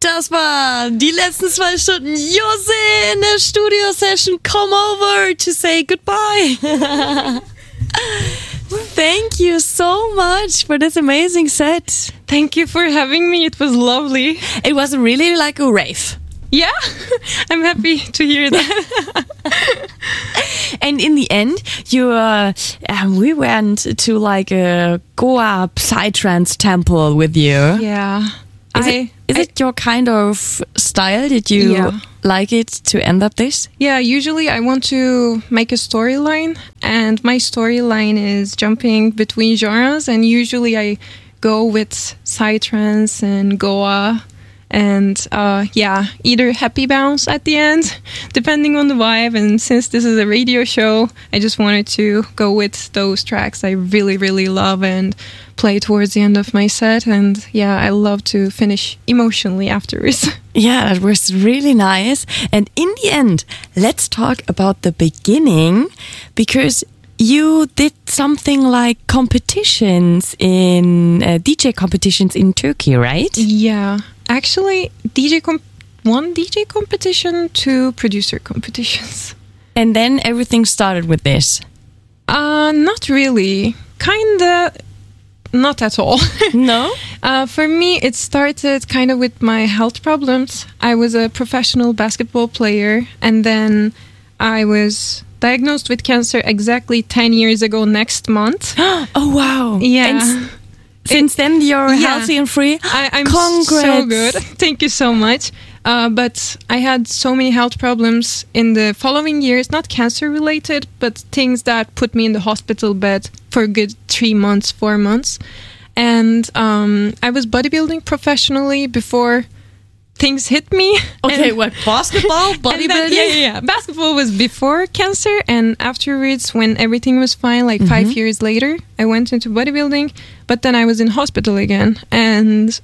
Das war die letzten 2 Stunden. Jose in der Studio-Session. Come over to say goodbye. Thank you so much for this amazing set. Thank you for having me. It was lovely. It was really like a rave. Yeah, I'm happy to hear that. And in the end, we went to like a Goa Psytrance temple with you. Yeah. Is it your kind of style? Did you like it to end up this? Yeah, usually I want to make a storyline, and my storyline is jumping between genres, and usually I go with Psytrance and Goa. And either happy bounce at the end, depending on the vibe. And since this is a radio show, I just wanted to go with those tracks I really, really love and play towards the end of my set. And yeah, I love to finish emotionally afterwards. Yeah, that was really nice. And in the end, let's talk about the beginning, because you did something like competitions in DJ competitions in Turkey, right? Yeah. Actually, one DJ competition, 2 producer competitions. And then everything started with this? Not really. Kinda, not at all. No? For me, it started kind of with my health problems. I was a professional basketball player, and then I was diagnosed with cancer exactly 10 years ago next month. Oh, wow. Yeah. And since then, you're healthy and free? I'm Congrats. so good. Thank you so much. But I had so many health problems in the following years, not cancer related, but things that put me in the hospital bed for a good 3 months, 4 months. And I was bodybuilding professionally before things hit me. Okay, what? Basketball? Bodybuilding? Yeah. Basketball was before cancer, and afterwards, when everything was fine, like 5 years later, I went into bodybuilding, but then I was in hospital again. And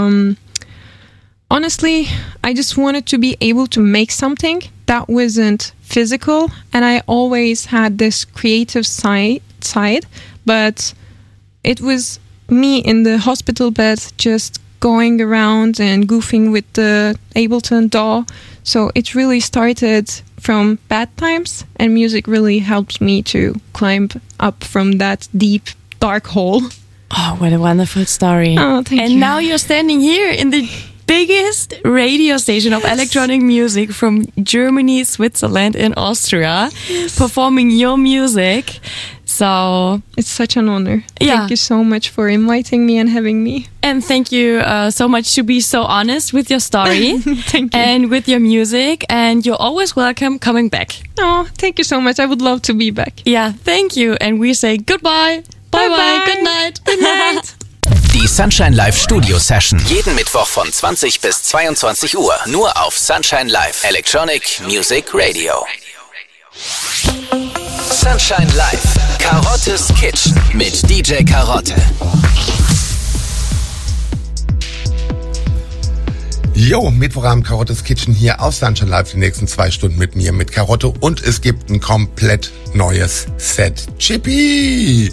honestly, I just wanted to be able to make something that wasn't physical, and I always had this creative side, but it was me in the hospital bed just going around and goofing with the Ableton DAW. So it really started from bad times, and music really helped me to climb up from that deep, dark hole. Oh, what a wonderful story. Oh, thank you. And now you're standing here in the biggest radio station of electronic music from Germany, Switzerland, and Austria, performing your music. So it's such an honor. Yeah. Thank you so much for inviting me and having me. And thank you so much to be so honest with your story. Thank you. And with your music. And you're always welcome coming back. Oh, thank you so much. I would love to be back. Yeah, thank you. And we say goodbye. Bye-bye. Good night. Good night. Die Sunshine Live Studio Session. Jeden Mittwoch von 20 bis 22 Uhr. Nur auf Sunshine Live. Electronic Music Radio. Sunshine Live. Karottes Kitchen mit DJ Karotte. Jo, Mittwochabend Karottes Kitchen hier auf Sunshine Live. Die nächsten 2 Stunden mit mir, mit Karotte. Und es gibt ein komplett neues Set. Chippy!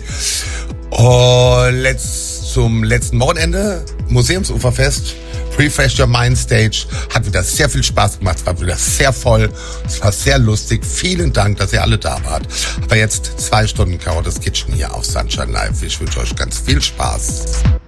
Zum letzten Wochenende, Museumsuferfest, Refresh Your Mind Stage, hat wieder sehr viel Spaß gemacht, war wieder sehr voll, es war sehr lustig. Vielen Dank, dass ihr alle da wart. Aber jetzt 2 Stunden Karottes Kitchen hier auf Sunshine Live. Ich wünsche euch ganz viel Spaß.